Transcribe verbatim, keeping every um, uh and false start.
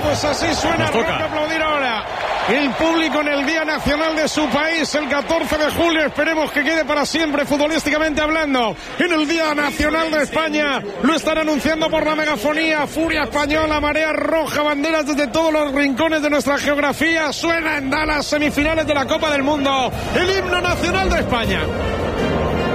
pues así suena. Toca aplaudir ahora el público en el Día Nacional de su país, el catorce de julio. Esperemos que quede para siempre, futbolísticamente hablando, en el Día Nacional de España. Lo están anunciando por la megafonía. Furia española, marea roja, banderas desde todos los rincones de nuestra geografía. Suena en Dallas, semifinales de la Copa del Mundo, el himno nacional de España.